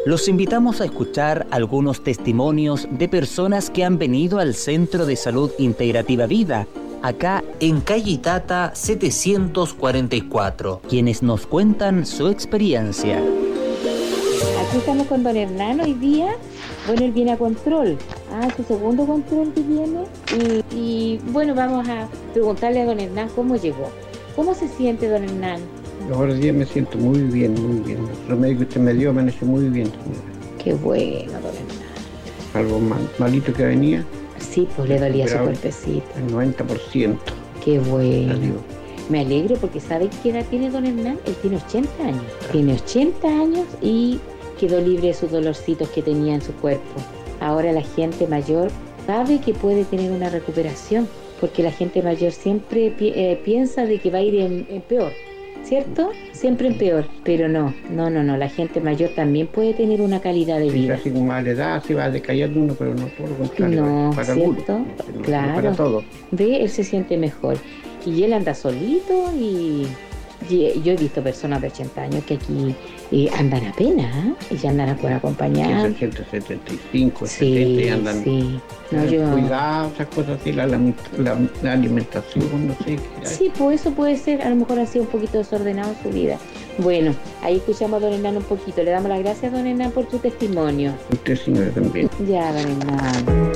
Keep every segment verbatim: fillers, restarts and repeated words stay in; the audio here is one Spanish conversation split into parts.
Los invitamos a escuchar algunos testimonios de personas que han venido al Centro de Salud Integrativa Vida, acá en calle Itata setecientos cuarenta y cuatro, quienes nos cuentan su experiencia. Aquí estamos con don Hernán hoy día. Bueno, él viene a control. Ah, su segundo control que viene. Y, y bueno, vamos a preguntarle a don Hernán cómo llegó. ¿Cómo se siente, don Hernán? Ahora sí me siento muy bien, muy bien. El remedio que usted me dio me ha hecho muy bien, señora. Qué bueno, don Hernán. Algo mal, malito que venía. Sí, pues le dolía su cuerpecito. El noventa por ciento. Qué bueno. Salió. Me alegro porque ¿sabe qué edad tiene don Hernán? Él tiene ochenta años. Tiene ochenta años y quedó libre de sus dolorcitos que tenía en su cuerpo. Ahora la gente mayor sabe que puede tener una recuperación, porque la gente mayor siempre pi- eh, piensa de que va a ir en, en peor, ¿cierto? Siempre en peor, pero no, no, no, no, la gente mayor también puede tener una calidad de vida. Así como a la edad se va decayendo uno, pero no por lo contrario. No, para ¿cierto? Algunos, claro. Para todo. Ve, él se siente mejor. Y él anda solito y... y yo he visto personas de ochenta años que aquí eh, andan apenas, ¿eh? Y ya andan por acompañar. ciento setenta y cinco, sí, setenta y andan. Sí, no, yo... Cuidado, esas cosas así, la, la, la, la alimentación, no sé. Sí, pues eso puede ser, a lo mejor ha sido un poquito desordenado su vida. Bueno, ahí escuchamos a don Hernán un poquito. Le damos las gracias a don Hernán por su testimonio. Usted, señora, también. Ya, don Hernán.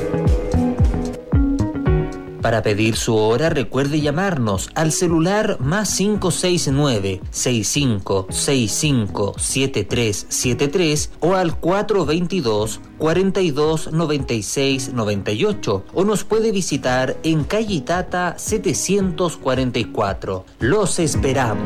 Para pedir su hora, recuerde llamarnos al celular más cinco seis nueve, seis cinco seis cinco, siete tres siete tres o al cuatro dos dos, cuatro dos nueve seis nueve ocho, o nos puede visitar en calle Itata setecientos cuarenta y cuatro. Los esperamos.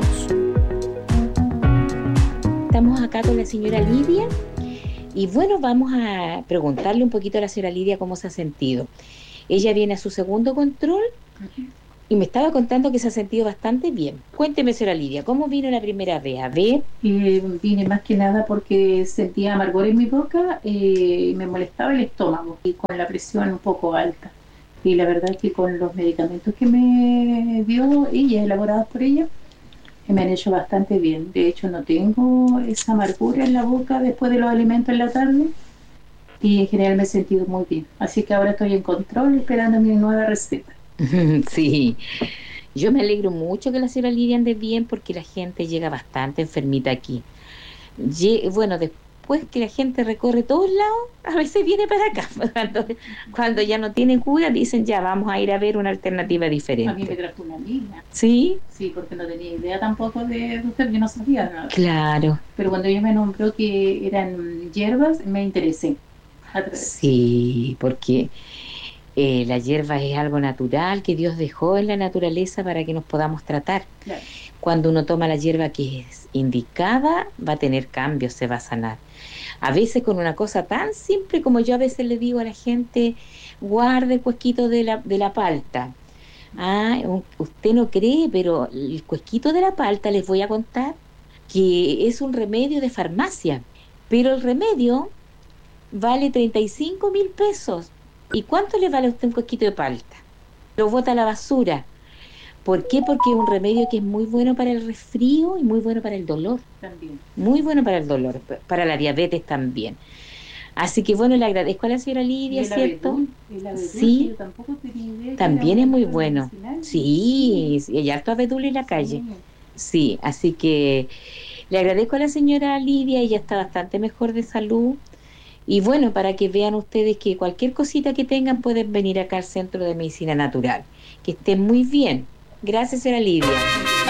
Estamos acá con la señora Lidia y bueno, vamos a preguntarle un poquito a la señora Lidia cómo se ha sentido. Ella viene a su segundo control y me estaba contando que se ha sentido bastante bien. Cuénteme, señora Lidia, ¿cómo vino la primera vez? A ver. Eh, vine más que nada porque sentía amargor en mi boca y eh, me molestaba el estómago y con la presión un poco alta. Y la verdad es que con los medicamentos que me dio ella, elaborados por ella, me han hecho bastante bien. De hecho, no tengo esa amargura en la boca después de los alimentos en la tarde. Y en general me he sentido muy bien. Así que ahora estoy en control esperando mi nueva receta. Sí, yo me alegro mucho que la señora Lidia ande bien porque la gente llega bastante enfermita aquí. Lle- bueno, después que la gente recorre todos lados, a veces viene para acá. Cuando, cuando ya no tiene cura, dicen ya vamos a ir a ver una alternativa diferente. A mí me trajo una amiga. ¿Sí? Sí, porque no tenía idea tampoco de usted, yo no sabía nada. Claro. Pero cuando ella me nombró que eran hierbas, me interesé. Sí, porque eh, la hierba es algo natural que Dios dejó en la naturaleza para que nos podamos tratar. Claro. Cuando uno toma la hierba que es indicada, va a tener cambios, se va a sanar. A veces con una cosa tan simple como yo a veces le digo a la gente, guarde el cuesquito de la, de la palta. Ah, usted no cree, pero el cuesquito de la palta les voy a contar que es un remedio de farmacia, pero el remedio vale treinta y cinco mil pesos. ¿Y cuánto le vale a usted un cuesquito de palta? Lo bota a la basura. ¿Por qué? Porque es un remedio que es muy bueno para el resfrío y muy bueno para el dolor. También. Muy bueno para el dolor, para la diabetes también. Así que bueno, le agradezco a la señora Lidia, el ¿cierto? Abedul, el Abedul, sí. Yo tampoco tenía idea. También es muy bueno. Medicinal. Sí, sí, hay harto abedul en la calle. Sí. sí, así que le agradezco a la señora Lidia, ella está bastante mejor de salud. Y bueno, para que vean ustedes que cualquier cosita que tengan pueden venir acá al Centro de Medicina Natural. Que estén muy bien. Gracias, señora Lidia.